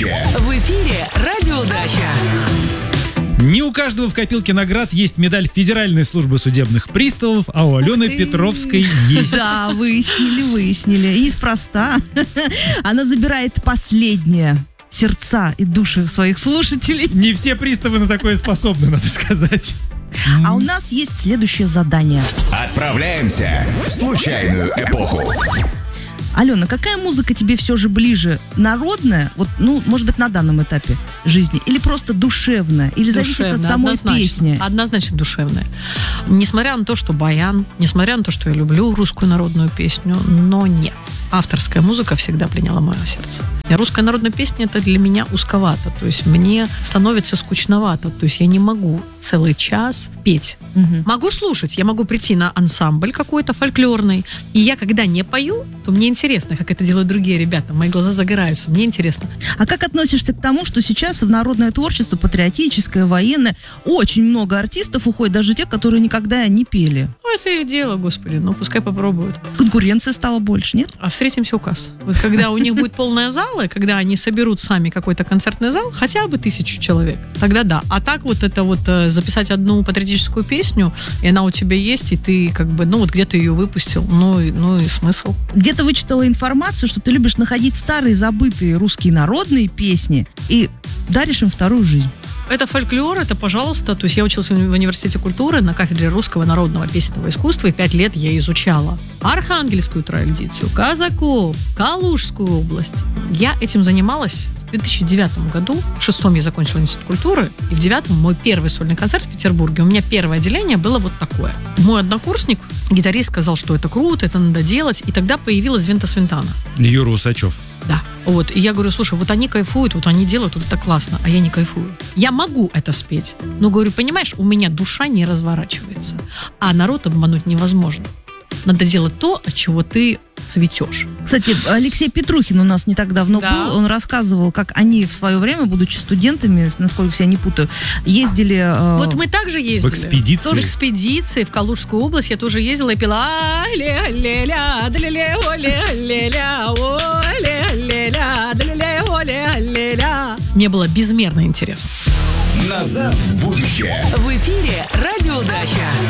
будущее. В эфире «Радиоудача». Не у каждого в копилке наград есть медаль Федеральной службы судебных приставов, а у Алены Петровской есть. Да, выяснили. И неспроста. Она забирает последнее. Сердца и души своих слушателей. Не все приставы на такое способны, надо сказать. А у нас есть следующее задание. Отправляемся в случайную эпоху. Алена, какая музыка тебе все же ближе? Народная, вот, может быть, на данном этапе жизни, или просто душевная? Или зависит от самой песни? Однозначно душевная. Несмотря на то, что баян, несмотря на то, что я люблю русскую народную песню, но нет. Авторская музыка всегда пленяла мое сердце. И русская народная песня — это для меня узковато. То есть мне становится скучновато. То есть я не могу целый час петь. Угу. Могу слушать, я могу прийти на ансамбль какой-то фольклорный. И я, когда не пою, то мне интересно, как это делают другие ребята. Мои глаза загораются, мне интересно. А как относишься к тому, что сейчас в народное творчество, патриотическое, военное, очень много артистов уходит, даже те, которые никогда не пели? Ну, это их дело, господи, пускай попробуют. Конкуренции стало больше, нет? А встретимся указ. Вот когда у них будет полная зала, когда они соберут сами какой-то концертный зал, хотя бы 1000 человек, тогда да. А так вот это вот записать одну патриотическую песню, и она у тебя есть, и ты как бы, где-то ее выпустил, и смысл. Где-то вычитала информацию, что ты любишь находить старые забытые русские народные песни и даришь им вторую жизнь. Это фольклор, это, пожалуйста. То есть я училась в университете культуры на кафедре русского народного песенного искусства, и 5 лет я изучала Архангельскую традицию, казаков, Калужскую область. Я этим занималась в 2009 году. В 2006 я закончила институт культуры, и в 2009 мой первый сольный концерт в Петербурге. У меня первое отделение было вот такое. Мой однокурсник, гитарист, сказал, что это круто, это надо делать, и тогда появилась Вента Свинтана. Юра Усачев. Да. Вот. И я говорю, слушай, вот они кайфуют, вот они делают, вот это классно, а я не кайфую. Я могу это спеть, но, говорю, понимаешь, у меня душа не разворачивается, а народ обмануть невозможно. Надо делать то, от чего ты цветешь. Кстати, Алексей Петрухин у нас не так давно был. Он рассказывал, как они в свое время, будучи студентами, насколько я не путаю, ездили... Вот мы также ездили. В экспедиции? Тоже в экспедиции в Калужскую область. Я тоже ездила и пела. Мне было безмерно интересно. Назад в будущее. В эфире «Радиоудача».